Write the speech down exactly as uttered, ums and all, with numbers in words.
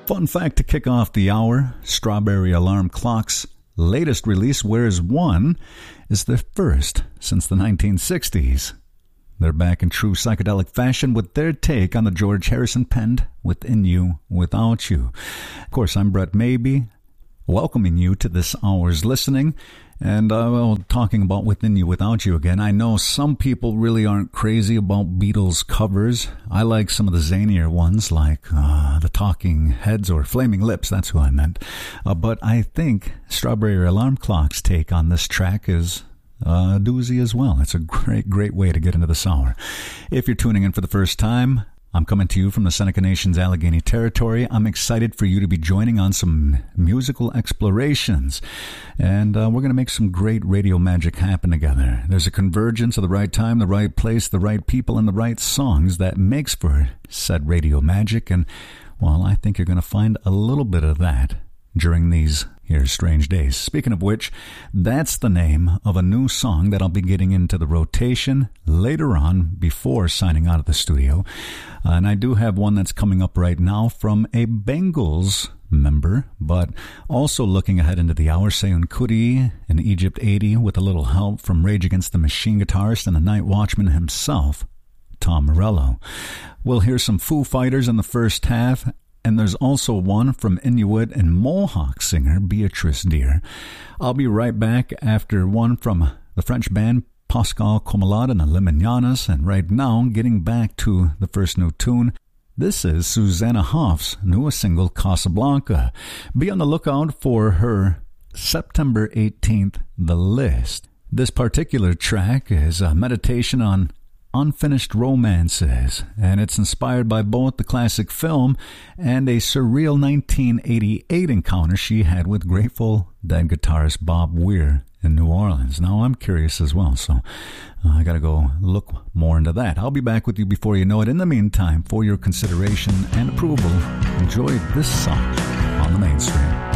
Fun fact to kick off the hour, Strawberry Alarm Clock's latest release, Where's One, is their first since the nineteen sixties. They're back in true psychedelic fashion with their take on the George Harrison penned Within You, Without You. Of course, I'm Brett Maybe, welcoming you to this hour's listening. And uh, well, talking about Within You, Without You again, I know some people really aren't crazy about Beatles covers. I like some of the zanier ones, like uh, the Talking Heads or Flaming Lips, that's who I meant. Uh, but I think Strawberry Alarm Clock's take on this track is a doozy as well. It's a great, great way to get into this hour. If you're tuning in for the first time, I'm coming to you from the Seneca Nation's Allegheny territory. I'm excited for you to be joining on some musical explorations. And uh, we're going to make some great radio magic happen together. There's a convergence of the right time, the right place, the right people, and the right songs that makes for said radio magic. And, well, I think you're going to find a little bit of that during these here strange days. Speaking of which, that's the name of a new song that I'll be getting into the rotation later on before signing out of the studio. Uh, and I do have one that's coming up right now from a Bengals member, but also looking ahead into the hour, Seun Kuti and Egypt eighty with a little help from Rage Against the Machine guitarist and the Night Watchman himself, Tom Morello. We'll hear some Foo Fighters in the first half, and there's also one from Inuit and Mohawk singer Beatrice Deer. I'll be right back after one from the French band Pascal Comelade and the Limanianas, and right now, getting back to the first new tune, this is Susanna Hoff's newest single, Casablanca. Be on the lookout for her September eighteenth, The List. This particular track is a meditation on unfinished romances, and it's inspired by both the classic film and a surreal nineteen eighty-eight encounter she had with Grateful Dead guitarist Bob Weir in New Orleans. Now, I'm curious as well, so uh, I gotta go look more into that. I'll be back with you before you know it. In the meantime, for your consideration and approval, enjoy this song on the mainstream.